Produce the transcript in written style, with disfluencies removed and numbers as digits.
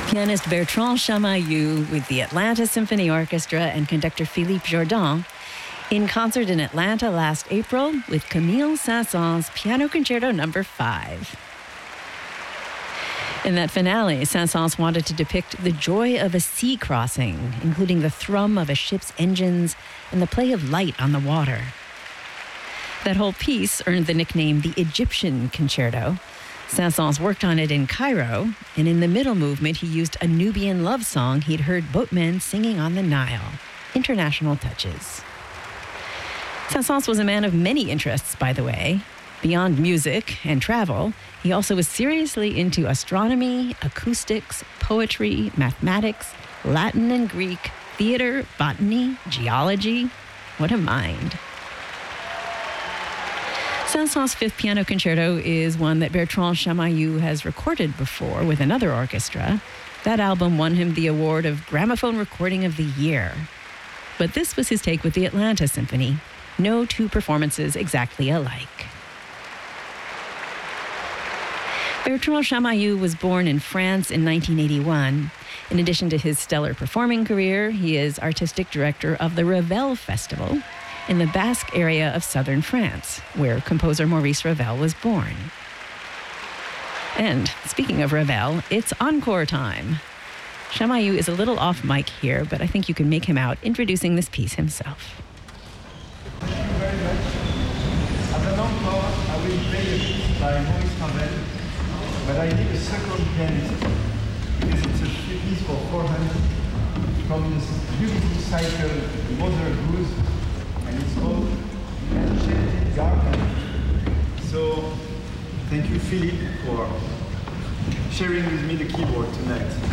Pianist Bertrand Chamayou with the Atlanta Symphony Orchestra and conductor Philippe Jordan in concert in Atlanta last April with Camille Saint-Saëns' Piano Concerto No. 5. In that finale, Saint-Saëns wanted to depict the joy of a sea crossing, including the thrum of a ship's engines and the play of light on the water. That whole piece earned the nickname the Egyptian Concerto. Saint-Saëns worked on it in Cairo, and in the middle movement, he used a Nubian love song he'd heard boatmen singing on the Nile. International touches. Saint-Saëns was a man of many interests, by the way. Beyond music and travel, he also was seriously into astronomy, acoustics, poetry, mathematics, Latin and Greek, theater, botany, geology. What a mind. Saint-Saëns' Fifth Piano Concerto is one that Bertrand Chamayou has recorded before with another orchestra. That album won him the award of Gramophone Recording of the Year. But this was his take with the Atlanta Symphony. No two performances exactly alike. Bertrand Chamayou was born in France in 1981. In addition to his stellar performing career, he is artistic director of the Ravel Festival in the Basque area of southern France, where composer Maurice Ravel was born. And speaking of Ravel, it's encore time. Chamayou is a little off mic here, but I think you can make him out introducing this piece himself. Thank you very much. As an encore, I will play a piece by Maurice Ravel, but I need a second pianist because it's a piece for four hands from this beautiful cycle, Mother Goose, and it's called Enchanted Garden. So, thank you, Philippe, for sharing with me the keyboard tonight.